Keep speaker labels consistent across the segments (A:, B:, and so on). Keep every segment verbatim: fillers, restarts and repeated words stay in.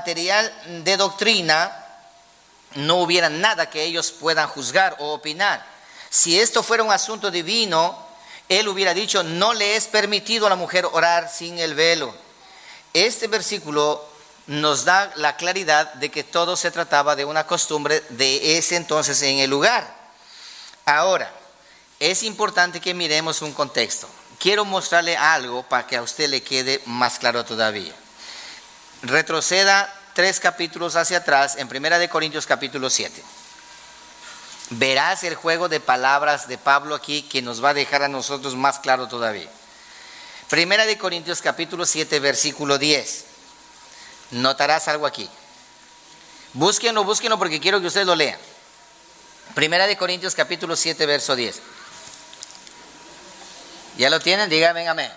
A: material de doctrina, no hubiera nada que ellos puedan juzgar o opinar. Si esto fuera un asunto divino, él hubiera dicho, no le es permitido a la mujer orar sin el velo. Este versículo nos da la claridad de que todo se trataba de una costumbre de ese entonces en el lugar. Ahora, es importante que miremos un contexto. Quiero mostrarle algo para que a usted le quede más claro todavía. Retroceda tres capítulos hacia atrás en Primera de Corintios capítulo siete. Verás el juego de palabras de Pablo aquí que nos va a dejar a nosotros más claro todavía. Primera de Corintios capítulo siete versículo diez. Notarás algo aquí. Búsquenlo, búsquenlo porque quiero que ustedes lo lean. Primera de Corintios capítulo siete verso diez. ¿Ya lo tienen? Díganme amén.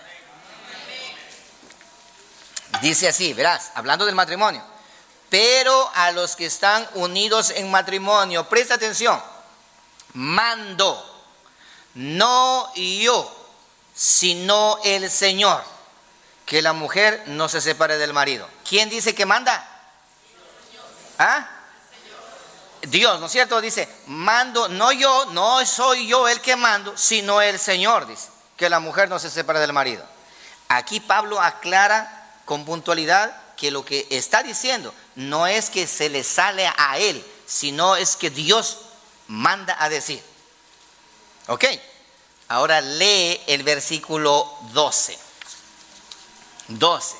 A: Dice así, verás, hablando del matrimonio. Pero a los que están unidos en matrimonio, presta atención, mando, no yo, sino el Señor, que la mujer no se separe del marido. ¿Quién dice que manda? ¿Ah? Dios, ¿no es cierto? Dice, mando, no yo, no soy yo el que mando, sino el Señor, dice, que la mujer no se separe del marido. Aquí Pablo aclara con puntualidad que lo que está diciendo no es que se le sale a él, sino es que Dios manda a decir. ¿Ok? Ahora lee el versículo doce. doce.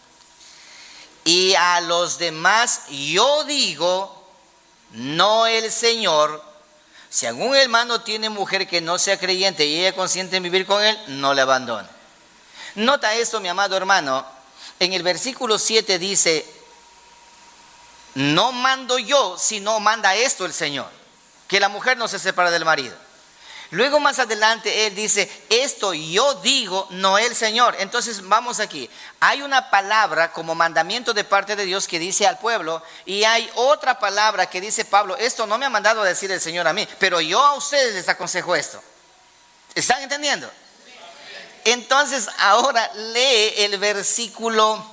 A: Y a los demás yo digo, no el Señor, si algún hermano tiene mujer que no sea creyente y ella consiente en vivir con él, no le abandone. Nota esto, mi amado hermano, en el versículo siete dice, no mando yo, sino manda esto el Señor, que la mujer no se separe del marido. Luego más adelante él dice, esto yo digo, no el Señor. Entonces vamos aquí, hay una palabra como mandamiento de parte de Dios que dice al pueblo, y hay otra palabra que dice Pablo, esto no me ha mandado a decir el Señor a mí, pero yo a ustedes les aconsejo esto. ¿Están entendiendo? Entonces ahora lee el versículo,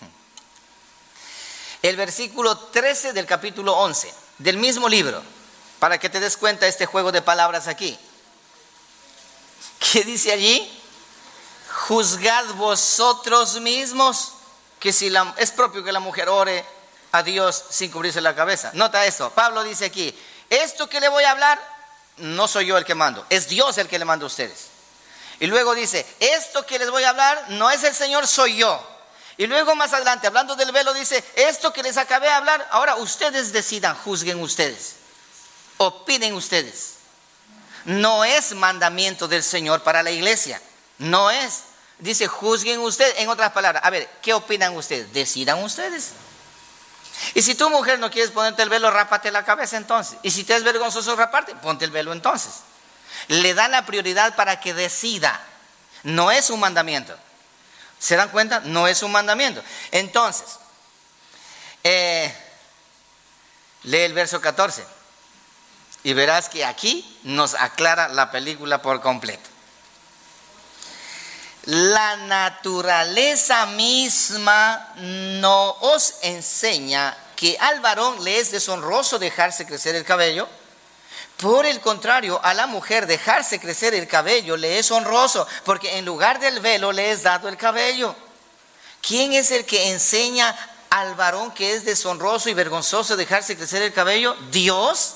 A: el versículo trece del capítulo once, del mismo libro, para que te des cuenta de este juego de palabras aquí. ¿Qué dice allí? Juzgad vosotros mismos, que si la, es propio que la mujer ore a Dios sin cubrirse la cabeza. Nota esto, Pablo dice aquí, esto que le voy a hablar, no soy yo el que mando, es Dios el que le manda a ustedes. Y luego dice, esto que les voy a hablar, no es el Señor, soy yo. Y luego más adelante, hablando del velo, dice, esto que les acabé de hablar, ahora ustedes decidan, juzguen ustedes, opinen ustedes. No es mandamiento del Señor para la iglesia, no es. Dice, juzguen ustedes, en otras palabras, a ver, ¿qué opinan ustedes? Decidan ustedes. Y si tu mujer no quieres ponerte el velo, rápate la cabeza entonces. Y si te es vergonzoso raparte, ponte el velo entonces. Le da la prioridad para que decida, no es un mandamiento. ¿Se dan cuenta? No es un mandamiento. Entonces, eh, lee el verso catorce. Y verás que aquí nos aclara la película por completo. La naturaleza misma no os enseña que al varón le es deshonroso dejarse crecer el cabello. Por el contrario, a la mujer dejarse crecer el cabello le es honroso, porque en lugar del velo le es dado el cabello. ¿Quién es el que enseña al varón que es deshonroso y vergonzoso dejarse crecer el cabello? ¿Dios?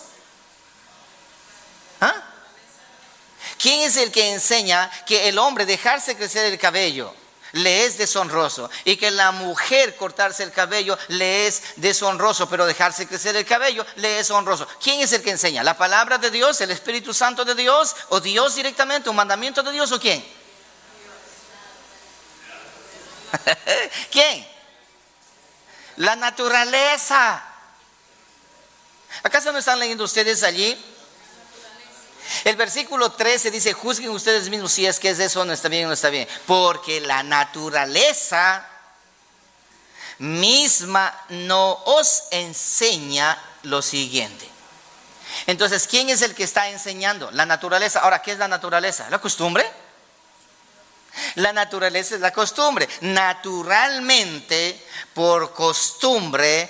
A: ¿Ah? ¿Quién es el que enseña que el hombre dejarse crecer el cabello le es deshonroso y que la mujer cortarse el cabello le es deshonroso, pero dejarse crecer el cabello le es honroso? ¿Quién es el que enseña? ¿La palabra de Dios, el Espíritu Santo de Dios, o Dios directamente, un mandamiento de Dios, o quién? ¿Quién? La naturaleza. ¿Acaso no están leyendo ustedes allí? El versículo trece dice, juzguen ustedes mismos si es que es eso, no está bien o no está bien. Porque la naturaleza misma no os enseña lo siguiente. Entonces, ¿quién es el que está enseñando? La naturaleza. Ahora, ¿qué es la naturaleza? ¿La costumbre? La naturaleza es la costumbre. Naturalmente, por costumbre,